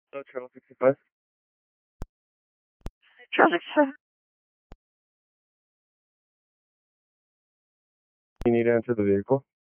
Oh, Channel 65. Traffic center. You need to enter the vehicle.